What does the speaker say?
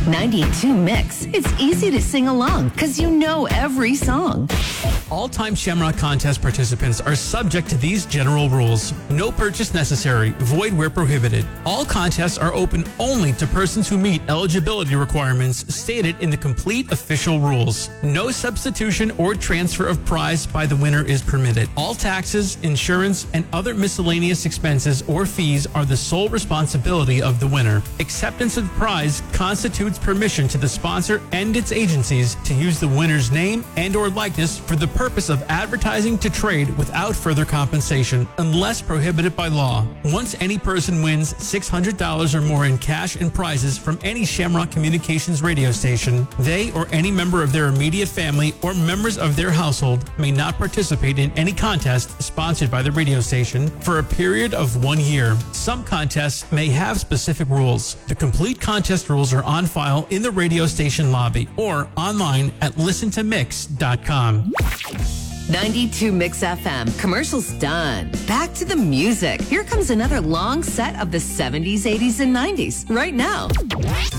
92 Mix. It's easy to sing along because you know every song. All-time Shamrock Contest participants are subject to these general rules. No purchase necessary. Void where prohibited. All contests are open only to persons who meet eligibility requirements stated in the complete official rules. No substitution or transfer of prize by the winner is permitted. All taxes, insurance, and other miscellaneous expenses or fees are the sole responsibility of the winner. Acceptance of the prize constitutes permission to the sponsor and its agencies to use the winner's name and or likeness for the purpose of advertising to trade without further compensation, unless prohibited by law. Once any person wins $600 or more in cash and prizes from any Shamrock Communications radio station, they or any member of their immediate family or members of their household may not participate in any contest sponsored by the radio station for a period of 1 year. Some contests may have specific rules. The complete contest rules are on file in the radio station lobby or online at listentomix.com. 92 Mix FM. Commercials done. Back to the music. Here comes another long set of the 70s, 80s, and 90s right now.